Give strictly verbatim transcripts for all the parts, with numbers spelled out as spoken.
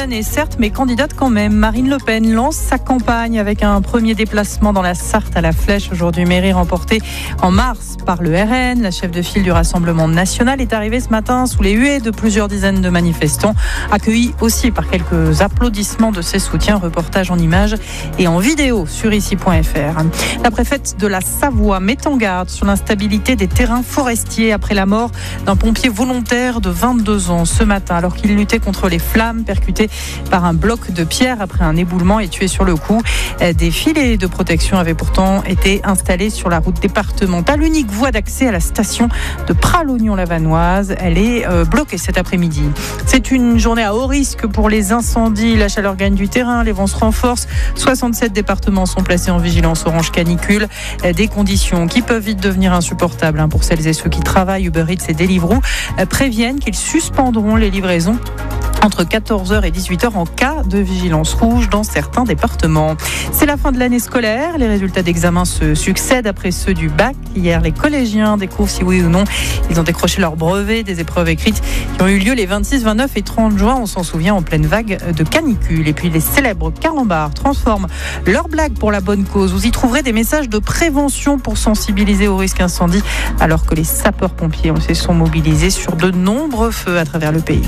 Jeune est certes, mais candidate quand même. Marine Le Pen lance sa campagne avec un premier déplacement dans la Sarthe à la Flèche. Aujourd'hui, mairie remportée en mars par le R N. La chef de file du Rassemblement national est arrivée ce matin sous les huées de plusieurs dizaines de manifestants, accueillis aussi par quelques applaudissements de ses soutiens. Reportage en images et en vidéo sur ici point f r. La préfète de la Savoie met en garde sur l'instabilité des terrains forestiers après la mort d'un pompier volontaire de vingt-deux ans ce matin, alors qu'il luttait contre les flammes, percuté par un bloc de pierre après un éboulement et tué sur le coup. Des filets de protection avaient pourtant été installés sur la route départementale, unique voie d'accès à la station de Pralognon-Lavanoise. Elle est euh, bloquée cet après-midi. C'est une journée à haut risque pour les incendies. La chaleur gagne du terrain, les vents se renforcent. soixante-sept départements sont placés en vigilance orange canicule. Des conditions qui peuvent vite devenir insupportables hein, pour celles et ceux qui travaillent. Uber Eats et Deliveroo préviennent qu'ils suspendront les livraisons entre quatorze heures et dix-huit heures en cas de vigilance rouge dans certains départements. C'est la fin de l'année scolaire. Les résultats d'examen se succèdent après ceux du bac. Hier, les collégiens découvrent si oui ou non ils ont décroché leur brevet des épreuves écrites qui ont eu lieu les vingt-six, vingt-neuf et trente juin. On s'en souvient, en pleine vague de canicule. Et puis les célèbres carambars transforment leurs blagues pour la bonne cause. Vous y trouverez des messages de prévention pour sensibiliser au risque incendie, alors que les sapeurs-pompiers se sont mobilisés sur de nombreux feux à travers le pays.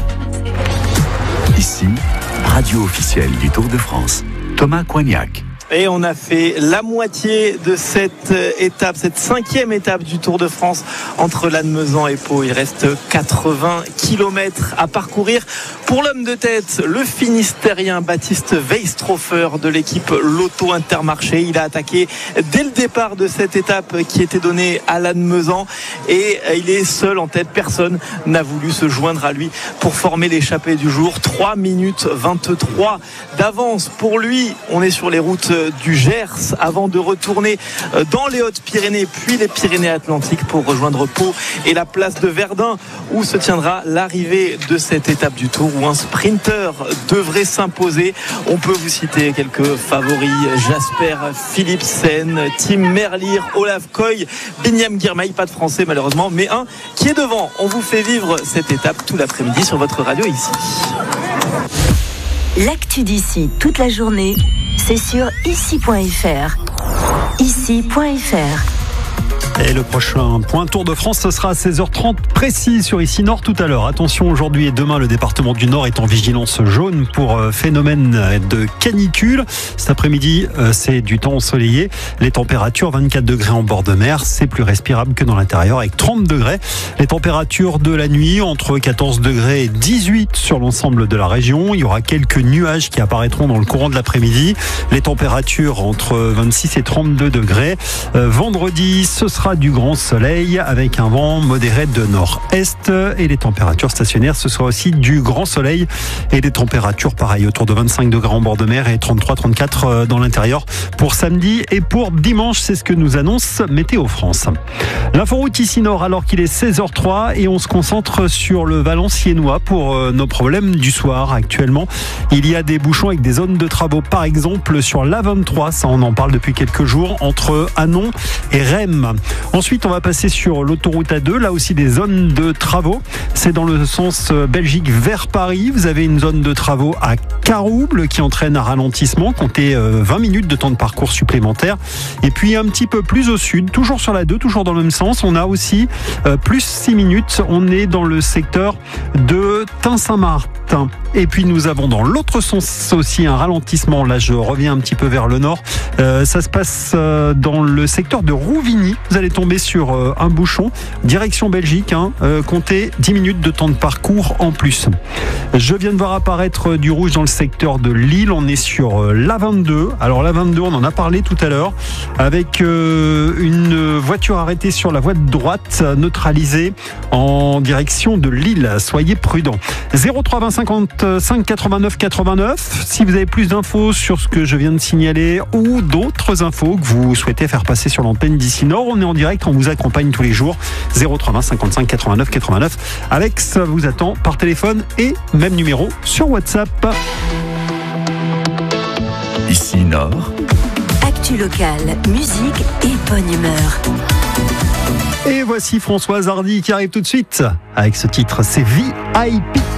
Ici, radio officielle du Tour de France, Thomas Coignac. Et on a fait la moitié de cette étape, cette cinquième étape du Tour de France entre Lannemezan et Pau. Il reste quatre-vingts kilomètres à parcourir. Pour l'homme de tête, le Finistérien Baptiste Weistrofer de l'équipe Lotto Intermarché. Il a attaqué dès le départ de cette étape qui était donnée à Lannemezan et il est seul en tête. Personne n'a voulu se joindre à lui pour former l'échappée du jour. trois minutes vingt-trois d'avance pour lui. On est sur les routes du Gers avant de retourner dans les Hautes-Pyrénées puis les Pyrénées-Atlantiques pour rejoindre Pau et la place de Verdun où se tiendra l'arrivée de cette étape du Tour où un sprinter devrait s'imposer. On peut vous citer quelques favoris: Jasper Philipsen, Tim Merlier, Olaf Koy, Binyam Girmay. Pas de français malheureusement, mais un qui est devant. On vous fait vivre cette étape tout l'après-midi sur votre radio ici. L'actu d'ici toute la journée, c'est sur ici point f r. ici point f r. Et le prochain point Tour de France, ce sera à seize heures trente précis sur Ici Nord tout à l'heure. Attention, aujourd'hui et demain, le département du Nord est en vigilance jaune pour phénomène de canicule. Cet après-midi, c'est du temps ensoleillé. Les températures, vingt-quatre degrés en bord de mer, c'est plus respirable que dans l'intérieur avec trente degrés. Les températures de la nuit, entre quatorze degrés et dix-huit sur l'ensemble de la région. Il y aura quelques nuages qui apparaîtront dans le courant de l'après-midi. Les températures entre vingt-six et trente-deux degrés. Vendredi, ce sera du grand soleil avec un vent modéré de nord-est et les températures stationnaires, ce sera aussi du grand soleil et des températures pareilles autour de vingt-cinq degrés en bord de mer et trente-trois trente-quatre dans l'intérieur pour samedi et pour dimanche. C'est ce que nous annonce Météo France. L'inforoute ici Nord alors qu'il est seize heures trois et on se concentre sur le Valenciennois pour nos problèmes du soir. Actuellement, il y a des bouchons avec des zones de travaux, par exemple sur l'A vingt-trois, ça on en parle depuis quelques jours, entre Hanon et Rheims. Ensuite, on va passer sur l'autoroute A deux, là aussi des zones de travaux. C'est dans le sens Belgique vers Paris. Vous avez une zone de travaux à Carouble qui entraîne un ralentissement. Comptez vingt minutes de temps de parcours supplémentaire. Et puis un petit peu plus au sud, toujours sur la deux, toujours dans le même sens, on a aussi plus six minutes. On est dans le secteur de Tain-Saint-Martin. Et puis nous avons dans l'autre sens aussi un ralentissement. Là, je reviens un petit peu vers le nord. Euh, ça se passe euh, dans le secteur de Rouvigny. Vous allez tomber sur euh, un bouchon, direction Belgique. Hein, euh, comptez dix minutes de temps de parcours en plus. Je viens de voir apparaître du rouge dans le secteur de Lille. On est sur euh, l'A vingt-deux. Alors l'A vingt-deux, on en a parlé tout à l'heure, avec euh, une voiture arrêtée sur la voie de droite, neutralisée en direction de Lille. Soyez prudents. zéro trois vingt cinquante-cinq quatre-vingt-neuf quatre-vingt-neuf. Si vous avez plus d'infos sur ce que je viens de signaler ou d'autres infos que vous souhaitez faire passer sur l'antenne d'Ici Nord, on est en direct, on vous accompagne tous les jours. zéro trois vingt cinquante-cinq quatre-vingt-neuf quatre-vingt-neuf. Alex vous attend par téléphone et même numéro sur WhatsApp. Ici Nord. Actu locale, musique et bonne humeur. Et voici Françoise Hardy qui arrive tout de suite avec ce titre, c'est V I P.